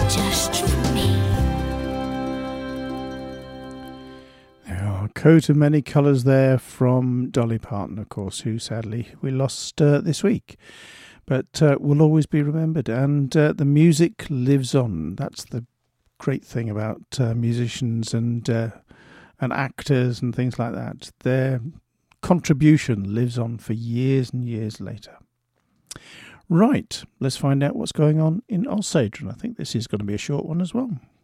just for me. A coat of many colours there from Dolly Parton, of course, who sadly we lost this week. But will always be remembered, and the music lives on. That's the great thing about musicians and actors and things like that. Their contribution lives on for years and years later. Right, let's find out what's going on in Osage, and I think this is going to be a short one as well.